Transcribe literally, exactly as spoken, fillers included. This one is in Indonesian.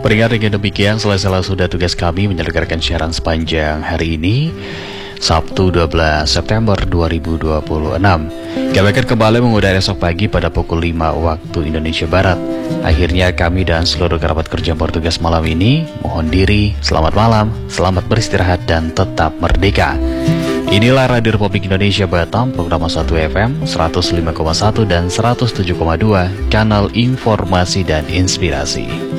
Peringat dengan demikian, selesai sudah tugas kami menyelenggarakan siaran sepanjang hari ini, Sabtu dua belas September dua ribu dua puluh enam. Kami akan kembali mengudara esok pagi pada pukul lima waktu Indonesia Barat. Akhirnya kami dan seluruh kerabat kerja bertugas malam ini mohon diri, selamat malam, selamat beristirahat dan tetap merdeka. Inilah Radio Republik Indonesia Batam, program satu F M seratus lima koma satu dan seratus tujuh koma dua, kanal informasi dan inspirasi.